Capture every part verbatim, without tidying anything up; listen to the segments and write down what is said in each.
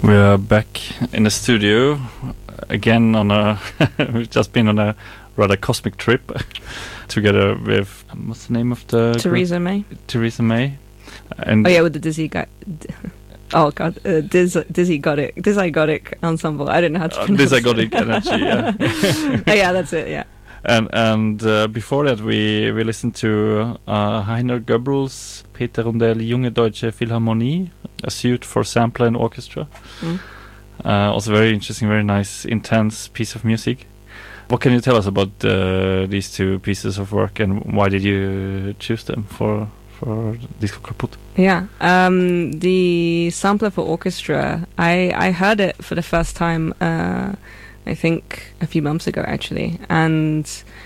We are back in the studio again on a we've just been on a rather cosmic trip together with what's the name of the Theresa group? May. Theresa May. And oh yeah, with the Dizzy guy. Oh god, uh, Diz, Dizzy Gothic, Dizygotic ensemble. I don't know how to uh, pronounce Dizygotic it. energy. Yeah. Oh yeah, that's it. Yeah. And and uh, before that, we we listened to uh, Heiner Goebbels, Peter Rundell, Junge Deutsche Philharmonie, a suite for sampler and orchestra. Mm. Uh, also very interesting, very nice, intense piece of music. What can you tell us about uh, these two pieces of work, and why did you choose them for for Disco Kaput? Yeah, um, the sampler for orchestra. I I heard it for the first time. Uh, I think a few months ago, actually, and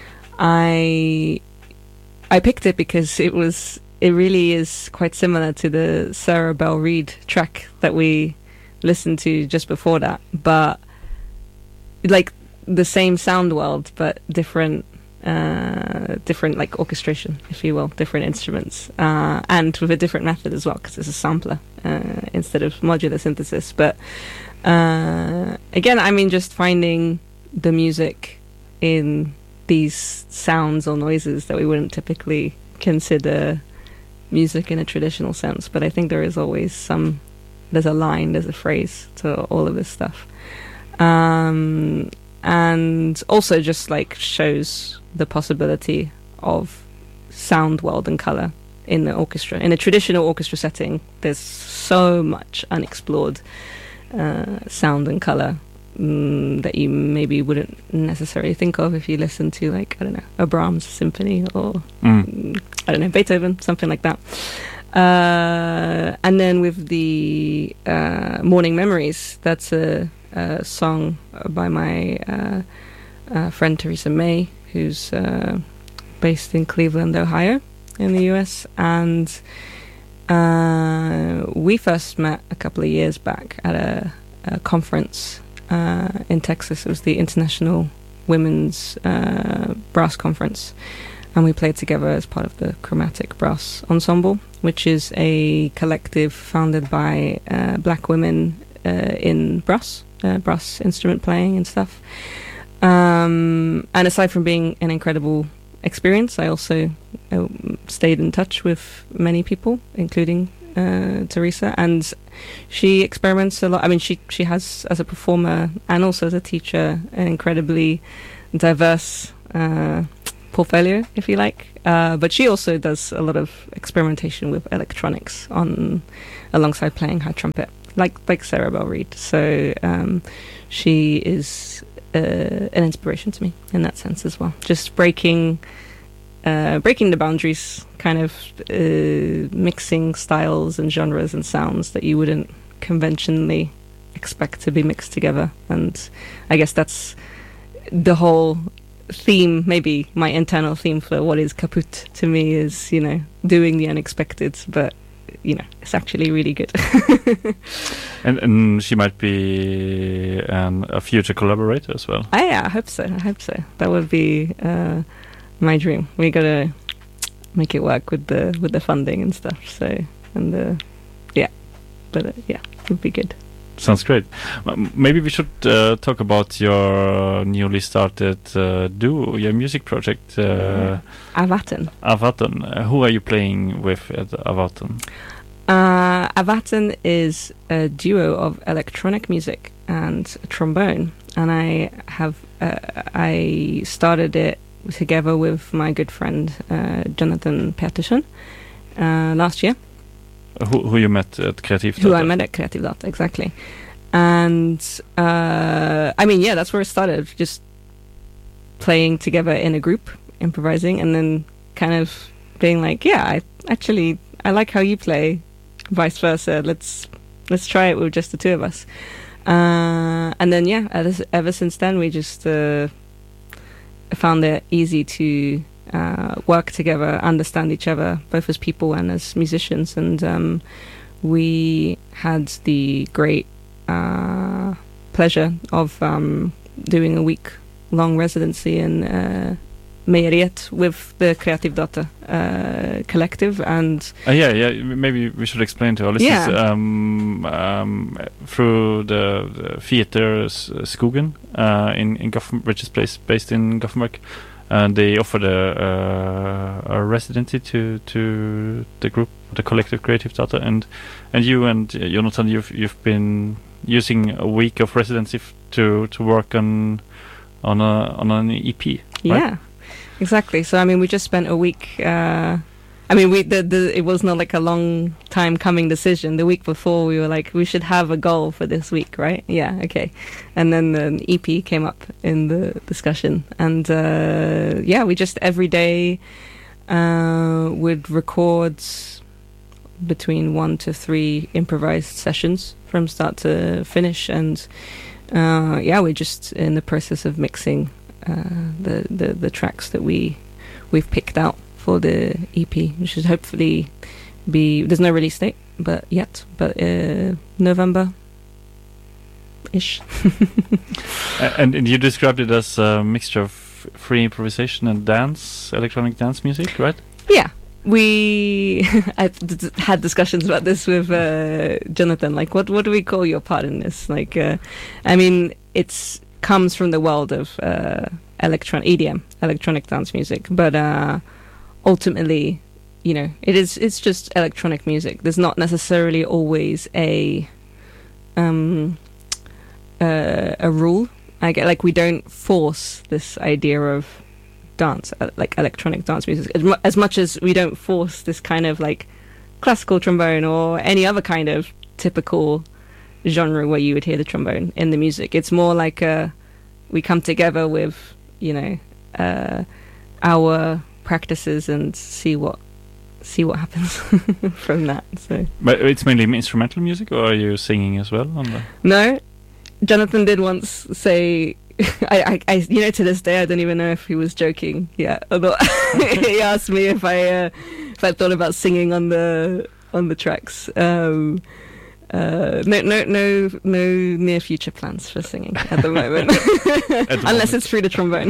I I picked it because it was it really is quite similar to the Sarah Bell Reid track that we listened to just before that, but like the same sound world, but different, uh, different like orchestration, if you will, different instruments, uh, and with a different method as well, because it's a sampler uh, instead of modular synthesis, but. Uh, again, I mean, just finding the music in these sounds or noises that we wouldn't typically consider music in a traditional sense. But I think there is always some, there's a line, there's a phrase to all of this stuff. Um, and also just like shows the possibility of sound world and color in the orchestra. In a traditional orchestra setting, there's so much unexplored Uh, sound and color mm, that you maybe wouldn't necessarily think of if you listen to, like, I don't know, a Brahms symphony or Mm. I don't know, Beethoven, something like that. Uh, and then with the uh, Morning Memories, that's a, a song by my uh, uh, friend Theresa May, who's uh, based in Cleveland, Ohio, in the U S, and Uh, we first met a couple of years back at a, a conference uh, in Texas. It was the International Women's uh, Brass Conference, and we played together as part of the Chromatic Brass Ensemble, which is a collective founded by uh, black women uh, in brass, uh, brass instrument playing and stuff. Um, and aside from being an incredible experience, I also uh, stayed in touch with many people, including uh, Theresa, and she experiments a lot. I mean, she she has, as a performer and also as a teacher, an incredibly diverse uh, portfolio, if you like. Uh, but she also does a lot of experimentation with electronics on alongside playing her trumpet, like like Sarah Bell Reid. So um, she is Uh, an inspiration to me in that sense as well. Just breaking, uh, breaking the boundaries, kind of uh, mixing styles and genres and sounds that you wouldn't conventionally expect to be mixed together. And I guess that's the whole theme, maybe my internal theme for what is Kaput to me is, you know, doing the unexpected, but you know, it's actually really good. and, and she might be um, a future collaborator as well. Oh, yeah, I hope so. I hope so. That would be uh, my dream. We gotta make it work with the with the funding and stuff. So and the yeah, but uh, yeah, it would be good. Sounds great. Um, maybe we should uh, talk about your newly started uh, duo, your music project. Uh, Avaten. Avaten. Uh, who are you playing with at Avaten? Uh, Avaten is a duo of electronic music and trombone, and I have uh, I started it together with my good friend uh, Jonathan Pettersson uh, last year. Who, who you met at Kreativdata? Who I met at Kreativdata, exactly. And, uh, I mean, yeah, that's where it started. Just playing together in a group, improvising, and then kind of being like, yeah, I actually, I like how you play, vice versa. Let's, let's try it with just the two of us. Uh, and then, yeah, ever, ever since then, we just uh, found it easy to Uh, work together, understand each other, both as people and as musicians. And um, we had the great uh, pleasure of um, doing a week-long residency in uh, Mejeriet with the Creative Data uh, collective, and uh, yeah, yeah. Maybe we should explain to our listeners Yeah. um, um, through the, the theater S- Skogen uh, in in Gotham, Rich's Place, based in Gothenburg. And they offered a, uh, a residency to to the group, the collective Creative Data, and and you and uh, Jonathan, you've you've been using a week of residency f- to to work on on a on an E P. Right? yeah, exactly. So I mean, we just spent a week. Uh, I mean, we the, the it was not like a long time coming decision. The week before, we were like, we should have a goal for this week, right? Yeah, okay. And then the E P came up in the discussion, and uh, yeah, we just every day uh, would record between one to three improvised sessions from start to finish, and uh, yeah, we're just in the process of mixing uh, the, the the tracks that we we've picked out for the E P, which should hopefully be, there's no release date but yet, but uh, November ish. and, and you described it as a mixture of free improvisation and dance, electronic dance music, right? Yeah, we I've d- d- had discussions about this with uh, Jonathan. Like, what what do we call your part in this? Like, uh, I mean, it's comes from the world of uh, electron E D M, electronic dance music, but uh, ultimately, you know, it is it's just electronic music. There's not necessarily always a um uh, a rule. I get, like, we don't force this idea of dance, uh, like electronic dance music, as, mu- as much as we don't force this kind of like classical trombone or any other kind of typical genre where you would hear the trombone in the music. It's more like a, we come together with, you know, uh, our practices and see what see what happens from that. So, But it's mainly instrumental music, or are you singing as well on the? no, Jonathan did once say, I, I, I, you know, to this day, I don't even know if he was joking. Yeah, although he asked me if I, uh, if I thought about singing on the on the tracks. Um, uh, no, no, no, no near future plans for singing at the moment, the unless moment. it's through the trombone.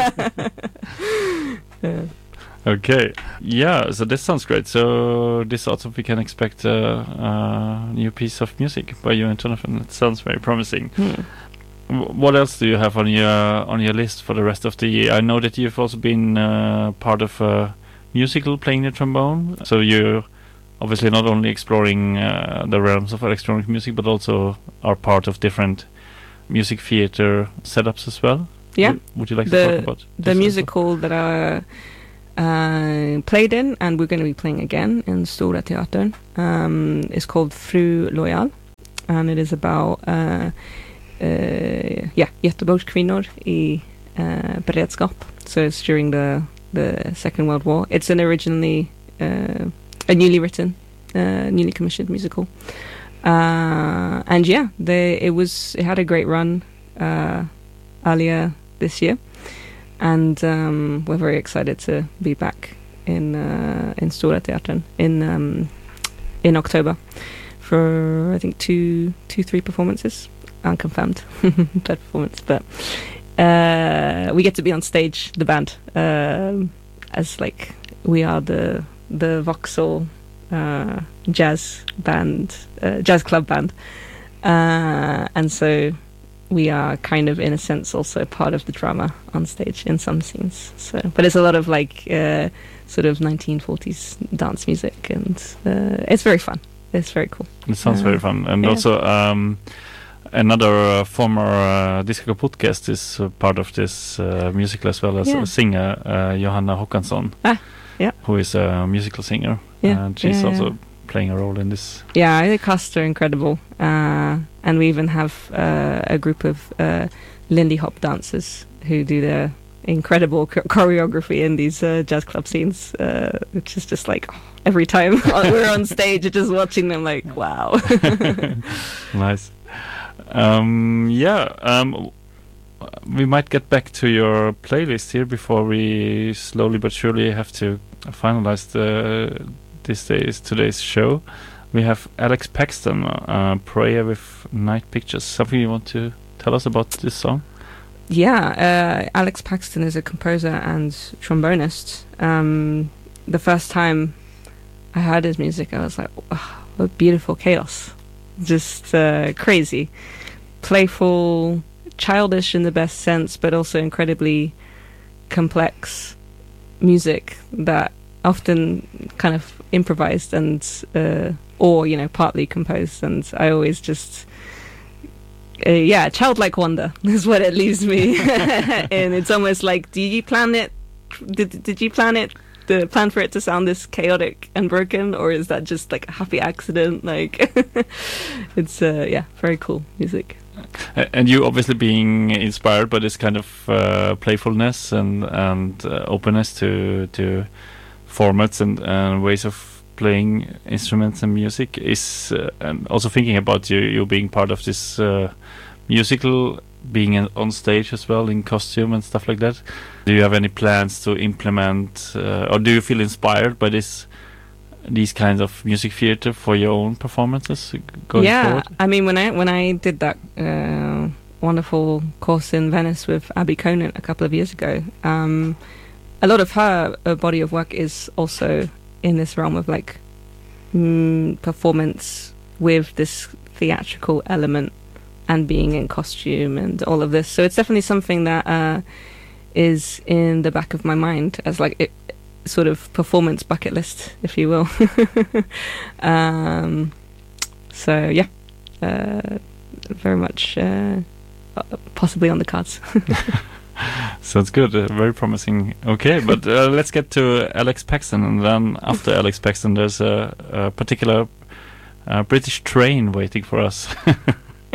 Yeah. Okay, yeah. So this sounds great. So this autumn we can expect a, a new piece of music by you and Jonathan. It sounds very promising. Hmm. W- What else do you have on your on your list for the rest of the year? I know that you've also been uh, part of a musical playing the trombone. So you're obviously not only exploring uh, the realms of electronic music, but also are part of different music theater setups as well. Yeah. W- would you like The- to talk about The this as music hall that I uh, played in, and we're going to be playing again in Stora Teatern, um, is called Fru Loyal, and it is about uh, uh, yeah, Göteborgskvinnor i uh, beredskap. So it's during the the Second World War. It's an originally uh, a newly written, uh, newly commissioned musical, uh, and yeah, they it was it had a great run uh, earlier this year. And um, we're very excited to be back in uh, in Stora Teatern in um, in October for, I think, two, two, three performances, unconfirmed that performance. But uh, we get to be on stage, the band, um, as like we are the the Vauxhall uh, jazz band, uh, jazz club band, uh, and so. We are kind of, in a sense, also part of the drama on stage in some scenes. So, but it's a lot of like uh, sort of nineteen forties dance music, and uh, it's very fun. It's very cool. It sounds Uh, very fun. And yeah. also, um, another uh, former uh, Disco Kaput guest is uh, part of this uh, musical as well as Yeah. a singer, uh, Johanna Håkansson, Ah, yeah. who is a musical singer. Yeah, And she's yeah, also yeah. playing a role in this. Yeah, I think cast are incredible, uh, and we even have uh, a group of uh, Lindy Hop dancers who do their incredible cho- choreography in these uh, jazz club scenes, uh, which is just like, oh, every time we're on stage, you're just watching them like, wow. Nice. Um, yeah, um, we might get back to your playlist here before we slowly but surely have to finalize the this day's today's show. We have Alex Paxton, uh, Prayer with Night Pictures. Something you want to tell us about this song? Yeah, uh, Alex Paxton is a composer and trombonist. Um, the first time I heard his music, I was like, oh, what beautiful chaos. Just uh, crazy. Playful, childish in the best sense, but also incredibly complex music that often kind of improvised and, uh, or, you know, partly composed. And I always just... Uh, yeah, childlike wonder is what it leaves me. And it's almost like, did you plan it? Did did you plan it? The plan for it to sound this chaotic and broken, or is that just like a happy accident? Like, it's uh, yeah, very cool music. And you obviously being inspired by this kind of uh, playfulness and and uh, openness to to formats and, and ways of playing instruments and music is uh, and also thinking about you you being part of this uh, musical, being in, on stage as well in costume and stuff like that. Do you have any plans to implement uh, or do you feel inspired by this these kinds of music theater for your own performances going yeah, forward? I mean, when I when I did that uh, wonderful course in Venice with Abby Conant a couple of years ago, um, a lot of her uh, body of work is also in this realm of like mm, performance with this theatrical element and being in costume and all of this. So it's definitely something that uh, is in the back of my mind as like it, sort of performance bucket list, if you will. um, so yeah, uh, very much uh, possibly on the cards. Sounds good, uh, very promising. Okay, but uh, let's get to Alex Paxton, and then after Alex Paxton there's a, a particular uh, British train waiting for us.